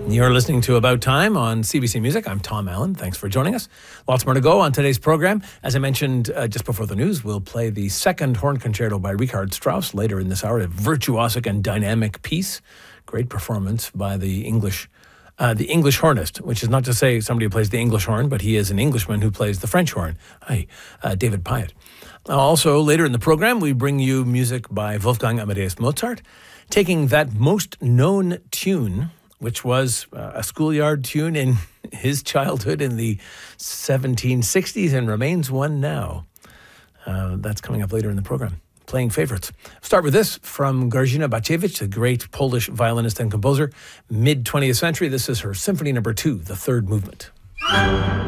You're listening to About Time on CBC Music. I'm Tom Allen. Thanks for joining us. Lots more to go on today's program. As I mentioned just before the news, we'll play the second horn concerto by Richard Strauss later in this hour, a virtuosic and dynamic piece. Great performance by the English hornist, which is not to say somebody who plays the English horn, but he is an Englishman who plays the French horn. Hi, David Pyatt. Also, later in the program, we bring you music by Wolfgang Amadeus Mozart, taking that most known tune, which was a schoolyard tune in his childhood in the 1760s and remains one now. That's coming up later in the program. Playing favorites. Start with this from Grażyna Bacewicz, the great Polish violinist and composer, mid-20th century. This is her Symphony No. 2, the third movement.